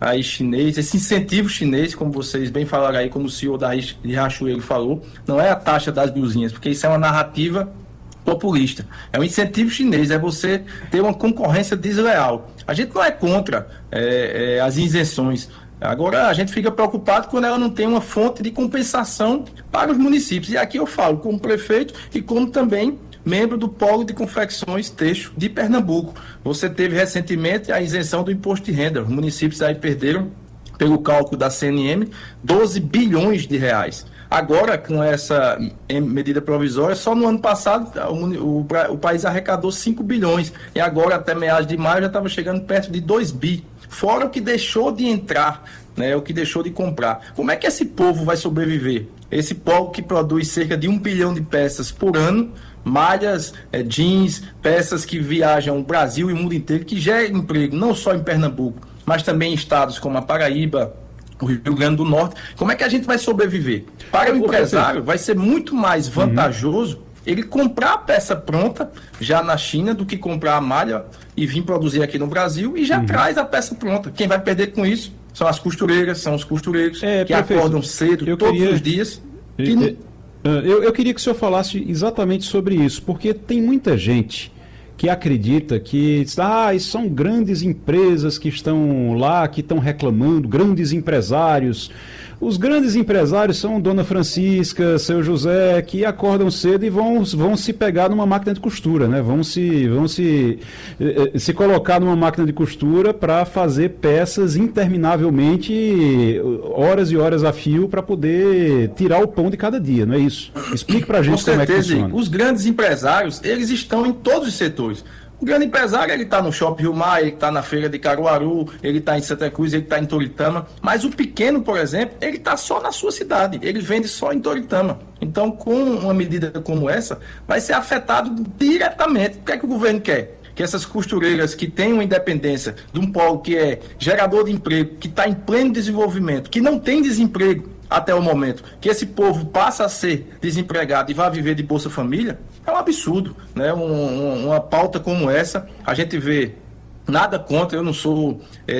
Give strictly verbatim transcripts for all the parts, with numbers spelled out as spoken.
aí chinês, esse incentivo chinês, como vocês bem falaram aí, como o C E O da Riachuelo falou, não é a taxa das blusinhas, porque isso é uma narrativa populista. É um incentivo chinês, é você ter uma concorrência desleal. A gente não é contra é, é, as isenções. Agora, a gente fica preocupado quando ela não tem uma fonte de compensação para os municípios. E aqui eu falo como prefeito e como também membro do Polo de Confecções Têxtil de Pernambuco. Você teve recentemente a isenção do imposto de renda. Os municípios aí perderam, pelo cálculo da C N M, doze bilhões de reais. Agora, com essa medida provisória, só no ano passado o, o, o país arrecadou cinco bilhões. E agora, até meados de maio, já estava chegando perto de dois bi. Fora o que deixou de entrar, né, o que deixou de comprar. Como é que esse povo vai sobreviver? Esse povo que produz cerca de um bilhão de peças por ano, malhas, é, jeans, peças que viajam o Brasil e o mundo inteiro, que geram emprego, não só em Pernambuco, mas também em estados como a Paraíba, o Rio Grande do Norte. Como é que a gente vai sobreviver? Para o empresário, vai ser muito mais vantajoso uhum. ele comprar a peça pronta já na China do que comprar a malha e vir produzir aqui no Brasil e já uhum. traz a peça pronta. Quem vai perder com isso são as costureiras, são os costureiros é, que prefeito, acordam cedo todos queria... os dias. Que não... eu, eu queria que o senhor falasse exatamente sobre isso, porque tem muita gente que acredita que ah, são grandes empresas que estão lá, que estão reclamando, grandes empresários. Os grandes empresários são Dona Francisca, Seu José, que acordam cedo e vão, vão se pegar numa máquina de costura, né? Vão se, vão se, se colocar numa máquina de costura para fazer peças interminavelmente, horas e horas a fio, para poder tirar o pão de cada dia, não é isso? Explique para a gente como é que funciona. Os grandes empresários, eles estão em todos os setores. O grande empresário, ele está no Shopping Rio Mar, ele está na Feira de Caruaru, ele está em Santa Cruz, ele está em Toritama, mas o pequeno, por exemplo, ele está só na sua cidade, ele vende só em Toritama. Então, com uma medida como essa, vai ser afetado diretamente. O que é que o governo quer? Que essas costureiras que têm uma independência de um polo que é gerador de emprego, que está em pleno desenvolvimento, que não tem desemprego até o momento, que esse povo passa a ser desempregado e vai viver de Bolsa Família, é um absurdo, né? Um, um, uma pauta como essa, a gente vê nada contra, eu não sou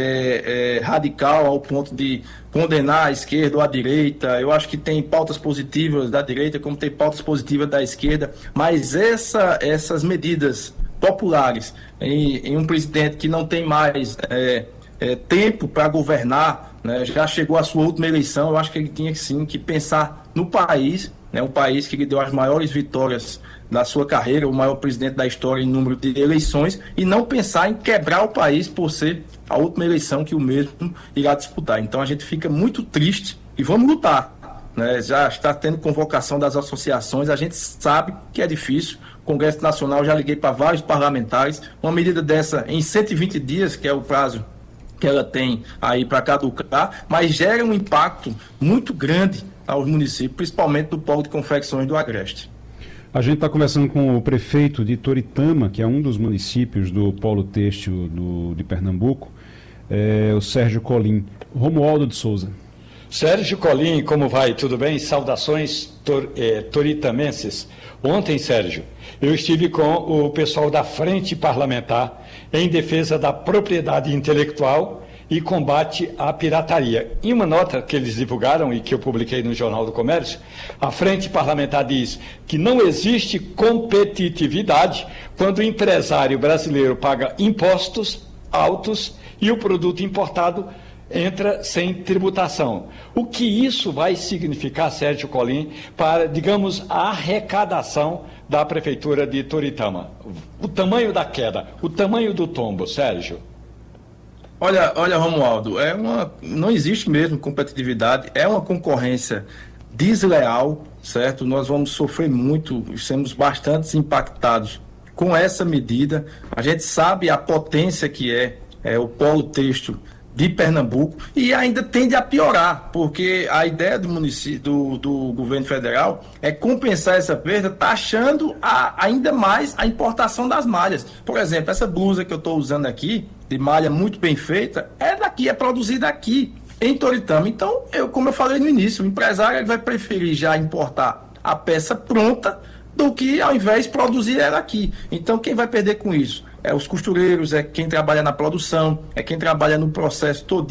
é, é, radical ao ponto de condenar a esquerda ou a direita, eu acho que tem pautas positivas da direita, como tem pautas positivas da esquerda, mas essa, essas medidas populares em, em um presidente que não tem mais é, é, tempo para governar, né, já chegou à sua última eleição, eu acho que ele tinha sim que pensar no país, né, um país que lhe deu as maiores vitórias da sua carreira, o maior presidente da história em número de eleições, e não pensar em quebrar o país por ser a última eleição que o mesmo irá disputar. Então a gente fica muito triste e vamos lutar, né? Já está tendo convocação das associações, a gente sabe que é difícil. O Congresso Nacional, já liguei para vários parlamentares, uma medida dessa em cento e vinte dias, que é o prazo que ela tem aí para caducar, mas gera um impacto muito grande aos municípios, principalmente do Polo de Confecções do Agreste. A gente está conversando com o prefeito de Toritama, que é um dos municípios do Polo Têxtil do, de Pernambuco, é, o Sérgio Colim. Romualdo de Souza. Sérgio Colim, como vai? Tudo bem? Saudações tor, eh, toritamenses. Ontem, Sérgio, eu estive com o pessoal da Frente Parlamentar em defesa da propriedade intelectual e combate à pirataria. Em uma nota que eles divulgaram e que eu publiquei no Jornal do Comércio, a Frente Parlamentar diz que não existe competitividade quando o empresário brasileiro paga impostos altos e o produto importado entra sem tributação. O que isso vai significar, Sérgio Colim, para, digamos, a arrecadação da Prefeitura de Toritama? O tamanho da queda, o tamanho do tombo, Sérgio? Olha, olha, Romualdo, é uma, não existe mesmo competitividade, é uma concorrência desleal, certo? Nós vamos sofrer muito, seremos bastante impactados com essa medida. A gente sabe a potência que é, é o polo têxtil de Pernambuco e ainda tende a piorar, porque a ideia do município, do, do governo federal é compensar essa perda taxando a, ainda mais a importação das malhas. Por exemplo, essa blusa que eu estou usando aqui, de malha muito bem feita, é daqui, é produzida aqui, em Toritama. Então, eu, como eu falei no início, o empresário ele vai preferir já importar a peça pronta do que ao invés de produzir ela aqui. Então, quem vai perder com isso? É os costureiros, é quem trabalha na produção, é quem trabalha no processo todo